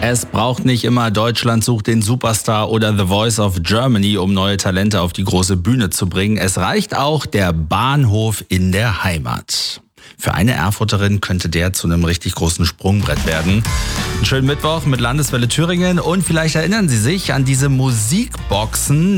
Es braucht nicht immer Deutschland sucht den Superstar oder The Voice of Germany, um neue Talente auf die große Bühne zu bringen. Es reicht auch der Bahnhof in der Heimat. Für eine Erfurterin könnte der zu einem richtig großen Sprungbrett werden. Einen schönen Mittwoch mit Landeswelle Thüringen und vielleicht erinnern Sie sich an diese Musikboxen.